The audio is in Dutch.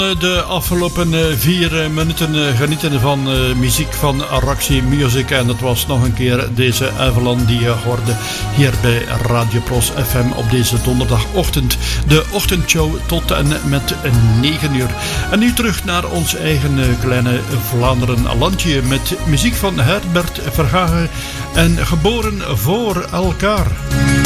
De afgelopen 4 minuten genieten van muziek van Araxi Music. En het was nog een keer deze Avalon die je hoorde hier bij Radio Pros FM op deze donderdagochtend. De ochtendshow tot en met 9 uur. En nu terug naar ons eigen kleine Vlaanderen landje met muziek van Herbert Verhagen en Geboren voor elkaar.